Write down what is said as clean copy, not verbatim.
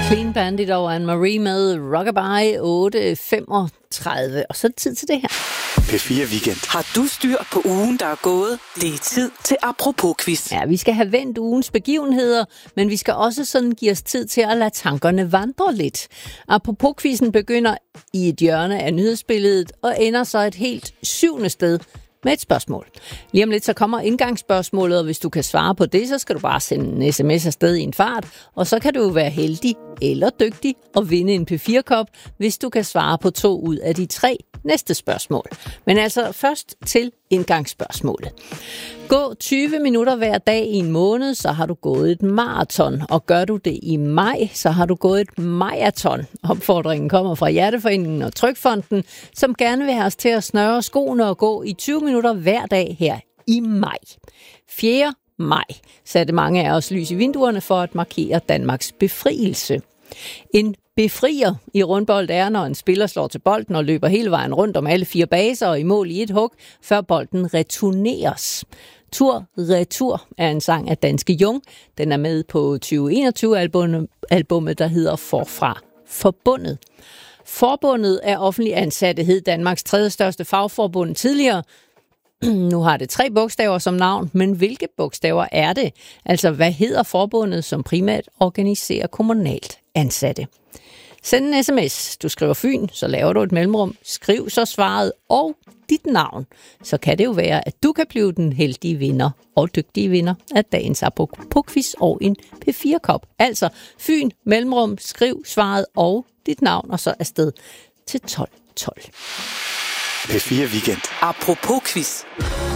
Clean Bandit og Anne-Marie med Rockabye 8:35. Og så er det tid til det her. P4 Weekend. Har du styr på ugen, der er gået? Det er tid til Apropos-quiz. Ja, vi skal have vendt ugens begivenheder, men vi skal også sådan give os tid til at lade tankerne vandre lidt. Apropos-quizzen begynder i et hjørne af nyhedsbilledet og ender så et helt 7. sted med et spørgsmål. Lige om lidt så kommer indgangsspørgsmålet, og hvis du kan svare på det, så skal du bare sende en sms afsted i en fart, og så kan du jo være heldig eller dygtig og vinde en P4-kop, hvis du kan svare på 2 ud af de 3 næste spørgsmål. Men altså først til indgangsspørgsmålet. Gå 20 minutter hver dag i en måned, så har du gået et maraton, og gør du det i maj, så har du gået et majaton. Opfordringen kommer fra Hjerteforeningen og Trygfonden, som gerne vil have os til at snøre skoene og gå i 20 minutter hver dag her i maj. 4. maj satte mange af os lys i vinduerne for at markere Danmarks befrielse. En befrier i rundbold er, når en spiller slår til bolden og løber hele vejen rundt om alle 4 baser og i mål i et hug, før bolden returneres. Tur Retur er en sang af Danske Jung. Den er med på 2021-albummet, der hedder Forfra Forbundet. Forbundet af offentlig ansatte hed Danmarks 3. største fagforbund tidligere. Nu har det 3 bogstaver som navn, men hvilke bogstaver er det? Altså, hvad hedder forbundet, som primært organiserer kommunalt ansatte? Send en sms. Du skriver Fyn, så laver du et mellemrum. Skriv så svaret og dit navn. Så kan det jo være, at du kan blive den heldige vinder og dygtige vinder af dagens Apropos-quiz og en P4-kop. Altså Fyn, mellemrum, skriv svaret og dit navn, og så afsted til 12:12. P4 Weekend. Apropos-quiz.